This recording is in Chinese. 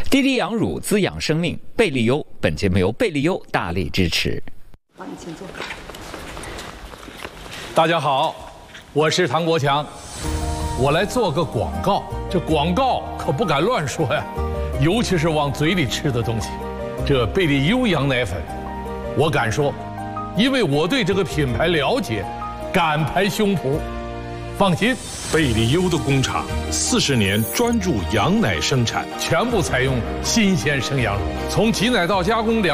滴滴羊乳滋养生命，贝利优。本节目由贝利优大力支持。 好，你请坐。 大家好，我是唐国强，我来做个广告。这广告可不敢乱说呀，尤其是往嘴里吃的东西。这贝利优羊奶粉，我敢说，因为我对这个品牌了解，敢拍胸脯。放心， 贝利优的工厂40年专注羊奶生产， 全部采用新鲜生羊乳，从挤奶到加工